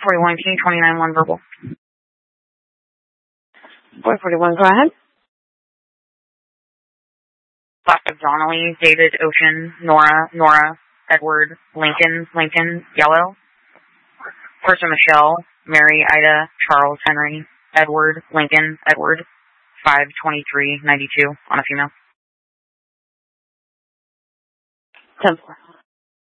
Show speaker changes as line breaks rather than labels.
41 King, 29-1 verbal.
441, go ahead.
Classic Donnelly, David, Ocean, Nora, Edward, Lincoln, Yellow. Person Michelle, Mary, Ida, Charles, Henry, Edward, Lincoln, Edward. 52392 on a female.
10-4.